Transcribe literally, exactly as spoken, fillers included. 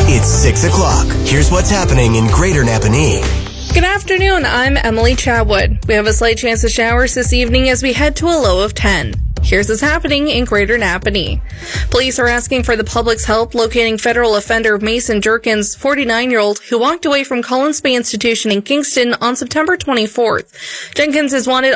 It's six o'clock. Here's what's happening in Greater Napanee. Good afternoon, I'm Emily Chatwood. We have a slight chance of showers this evening as we head to a low of ten. Here's what's happening in Greater Napanee. Police are asking for the public's help locating federal offender Mason Jerkins, forty-nine-year-old, who walked away from Collins Bay Institution in Kingston on September twenty-fourth. Jenkins is wanted